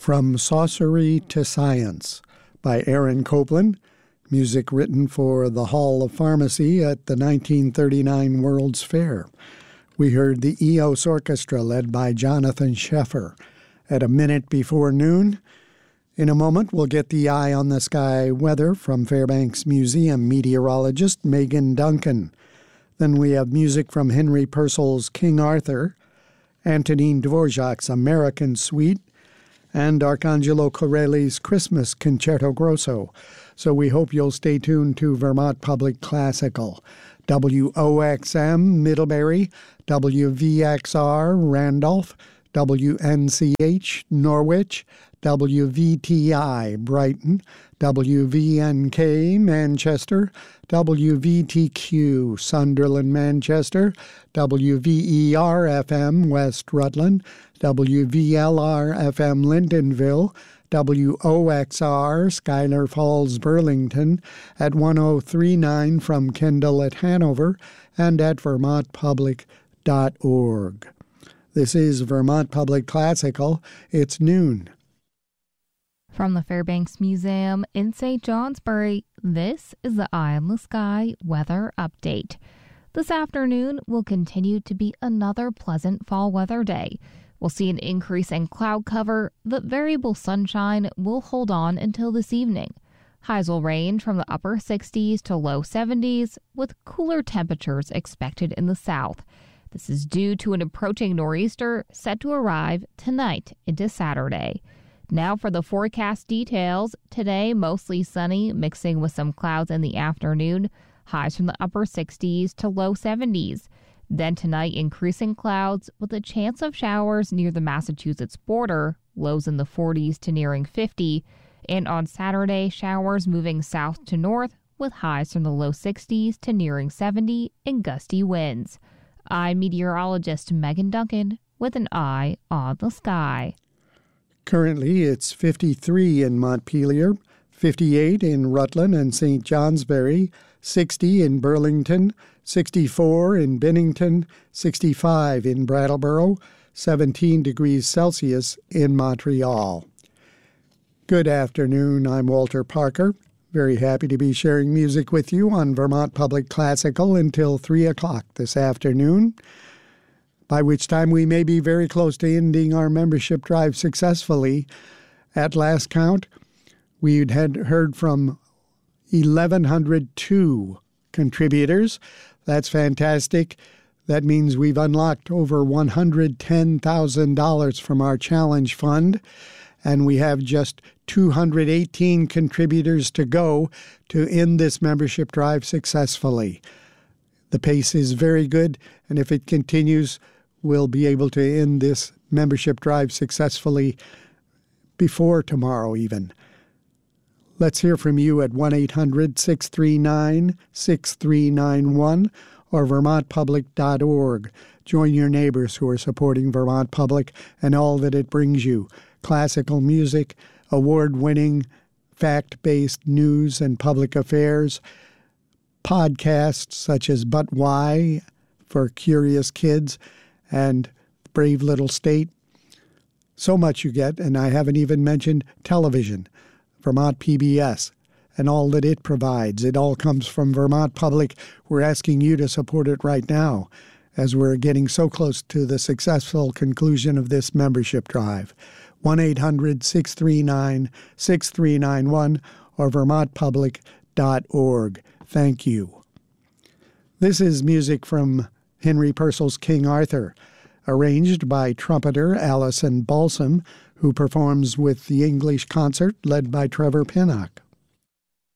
From Sorcery to Science by Aaron Copland, music written for the Hall of Pharmacy at the 1939 World's Fair. We heard the EOS Orchestra led by Jonathan Sheffer at a minute before noon. In a moment, we'll get the Eye on the Sky weather from Fairbanks Museum meteorologist Megan Duncan. Then we have music from Henry Purcell's King Arthur, Antonin Dvorak's American Suite, and Arcangelo Corelli's Christmas Concerto Grosso. So we hope you'll stay tuned to Vermont Public Classical. WOXM Middlebury, WVXR Randolph, WNCH Norwich, WVTI Brighton, WVNK Manchester, WVTQ Sunderland Manchester, WVER FM West Rutland, WVLR FM Lyndonville, WOXR Schuyler Falls Burlington at 1039 from Kendall at Hanover and at vermontpublic.org. This is Vermont Public Classical. It's noon. From the Fairbanks Museum in St. Johnsbury, this is the Eye on the Sky weather update. This afternoon will continue to be another pleasant fall weather day. We'll see an increase in cloud cover, but variable sunshine will hold on until this evening. Highs will range from the upper 60s to low 70s, with cooler temperatures expected in the south. This is due to an approaching nor'easter set to arrive tonight into Saturday. Now for the forecast details. Today, mostly sunny, mixing with some clouds in the afternoon. Highs from the upper 60s to low 70s. Then tonight, increasing clouds with a chance of showers near the Massachusetts border. Lows in the 40s to nearing 50. And on Saturday, showers moving south to north with highs from the low 60s to nearing 70 and gusty winds. I'm meteorologist Megan Duncan with an eye on the sky. Currently, it's 53 in Montpelier, 58 in Rutland and St. Johnsbury, 60 in Burlington, 64 in Bennington, 65 in Brattleboro, 17 degrees Celsius in Montreal. Good afternoon, I'm Walter Parker. Very happy to be sharing music with you on Vermont Public Classical until 3 o'clock this afternoon, by which time we may be very close to ending our membership drive successfully. At last count, we had heard from 1,102 contributors. That's fantastic. That means we've unlocked over $110,000 from our challenge fund, and we have just 218 contributors to go to end this membership drive successfully. The pace is very good, and if it continues, we'll be able to end this membership drive successfully before tomorrow even. Let's hear from you at 1-800-639-6391 or vermontpublic.org. Join your neighbors who are supporting Vermont Public and all that it brings you. Classical music, award-winning, fact-based news and public affairs, podcasts such as But Why for curious kids, and Brave Little State. So much you get, and I haven't even mentioned television, Vermont PBS, and all that it provides. It all comes from Vermont Public. We're asking you to support it right now as we're getting so close to the successful conclusion of this membership drive. 1-800-639-6391 or vermontpublic.org. Thank you. This is music from Henry Purcell's King Arthur, arranged by trumpeter Alison Balsam, who performs with the English Concert led by Trevor Pinnock.